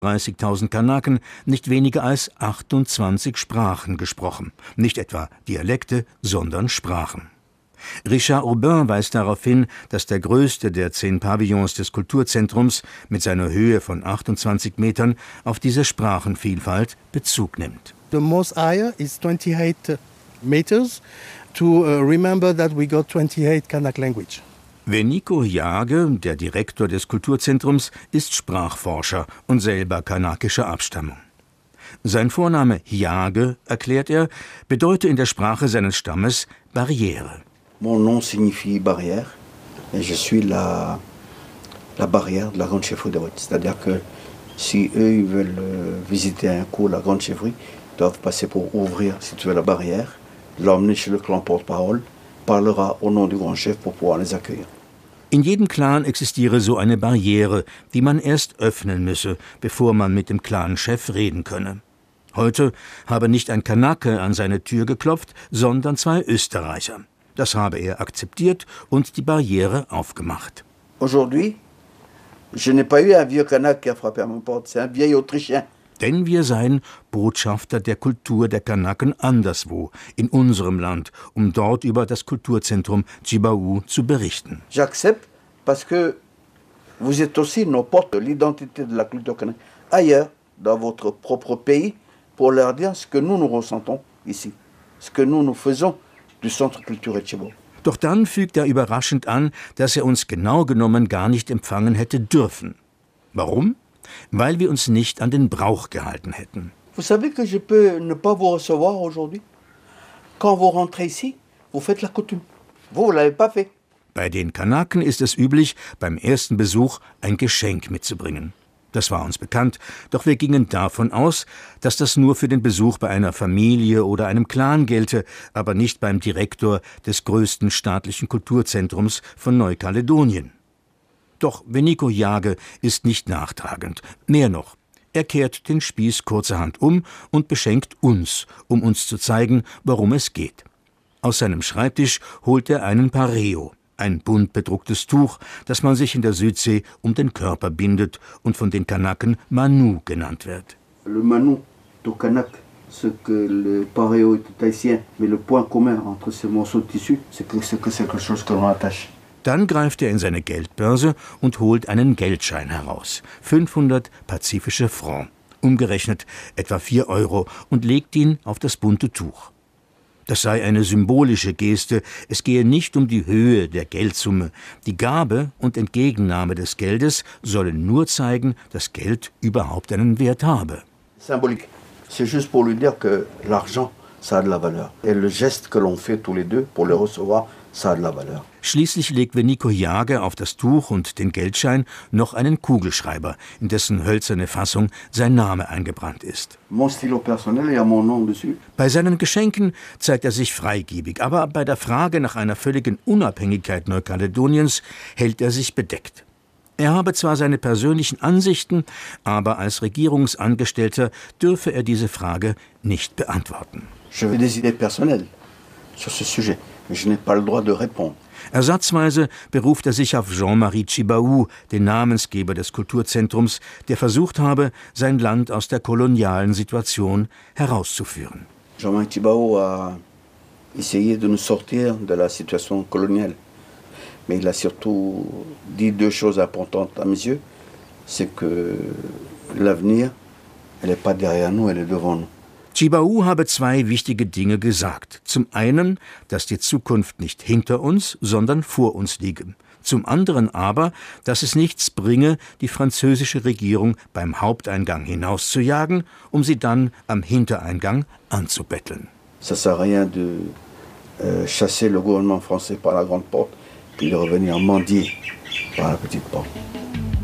30.000 Kanaken nicht weniger als 28 Sprachen gesprochen. Nicht etwa Dialekte, sondern Sprachen. Richard Aubin weist darauf hin, dass der größte der 10 Pavillons des Kulturzentrums mit seiner Höhe von 28 Metern auf diese Sprachenvielfalt Bezug nimmt. The most higher is 28 meters to remember that we got 28 Kanak language. Weniko Hyage, der Direktor des Kulturzentrums, ist Sprachforscher und selber kanakischer Abstammung. Sein Vorname Hyage, erklärt er, bedeute in der Sprache seines Stammes Barriere. Mon nom signifie barrière et je suis la barrière de la grande chefferie de Haute. C'est-à-dire que si eux ils veulent visiter un coup la grande chefferie, ils doivent passer pour ouvrir, si tu veux, la barrière, l'emmener chez le clan porte-parole, parlera au nom du grand chef pour pouvoir les accueillir. In jedem Clan existiere so eine Barriere, die man erst öffnen müsse, bevor man mit dem Clan-Chef reden könne. Heute habe nicht ein Kanake an seine Tür geklopft, sondern 2 Österreicher. Das habe er akzeptiert und die Barriere aufgemacht. Aujourd'hui, je n'ai pas eu un vieux Kanak qui a frappé à ma porte, c'est un vieil Autrichien. Denn wir seien Botschafter der Kultur der Kanaken anderswo, in unserem Land, um dort über das Kulturzentrum Tjibaou zu berichten. J'accepte parce que vous êtes aussi nos portes de l'identité de la culture kanak ailleurs, dans votre propre pays, pour leur dire ce que nous ressentons ici, ce que nous faisons du Centre culturel Tjibaou. Doch dann fügt er überraschend an, dass er uns genau genommen gar nicht empfangen hätte dürfen. Warum? Weil wir uns nicht an den Brauch gehalten hätten. Vous savez que je peux ne pas vous recevoir aujourd'hui? Quand vous rentrez ici, vous faites la coutume. Vous l'avez pas fait. Bei den Kanaken ist es üblich, beim ersten Besuch ein Geschenk mitzubringen. Das war uns bekannt, doch wir gingen davon aus, dass das nur für den Besuch bei einer Familie oder einem Clan gelte, aber nicht beim Direktor des größten staatlichen Kulturzentrums von Neukaledonien. Doch Weniko Hyage ist nicht nachtragend. Mehr noch, er kehrt den Spieß kurzerhand um und beschenkt uns, um uns zu zeigen, worum es geht. Aus seinem Schreibtisch holt er einen Pareo, ein bunt bedrucktes Tuch, das man sich in der Südsee um den Körper bindet und von den Kanaken Manu genannt wird. Le Manu du Kanak, ce que le Pareo est haïtien, mais le point commun entre ces morceaux de tissu, c'est que c'est quelque chose que l'on attache. Dann greift er in seine Geldbörse und holt einen Geldschein heraus. 500 pazifische Francs, umgerechnet etwa 4 Euro, und legt ihn auf das bunte Tuch. Das sei eine symbolische Geste, es gehe nicht um die Höhe der Geldsumme. Die Gabe und Entgegennahme des Geldes sollen nur zeigen, dass Geld überhaupt einen Wert habe. Symbolique. C'est juste pour lui dire que l'argent, ça a de la valeur. Et le geste que l'on fait tous les deux pour le recevoir, ça a de la valeur. Schließlich legt Weniko Hyage auf das Tuch und den Geldschein noch einen Kugelschreiber, in dessen hölzerne Fassung sein Name eingebrannt ist. Mon stylo personnel, il y a mon nom dessus. Bei seinen Geschenken zeigt er sich freigebig, aber bei der Frage nach einer völligen Unabhängigkeit Neukaledoniens hält er sich bedeckt. Er habe zwar seine persönlichen Ansichten, aber als Regierungsangestellter dürfe er diese Frage nicht beantworten. Je veux des idées personnelles sur ce sujet, mais je n'ai pas le droit de répondre. Ersatzweise beruft er sich auf Jean-Marie Tjibaou, den Namensgeber des Kulturzentrums, der versucht habe, sein Land aus der kolonialen Situation herauszuführen. Jean-Marie Tjibaou a essayé de nous sortir de la situation coloniale. Mais il a surtout dit 2 choses importantes à mes yeux. C'est que l'avenir, elle n'est pas derrière nous, elle est devant nous. Tjibaou habe 2 wichtige Dinge gesagt. Zum einen, dass die Zukunft nicht hinter uns, sondern vor uns liege. Zum anderen aber, dass es nichts bringe, die französische Regierung beim Haupteingang hinauszujagen, um sie dann am Hintereingang anzubetteln. Ça sert à rien de chasser le gouvernement français par la grande porte, puis de revenir mendier par la petite porte.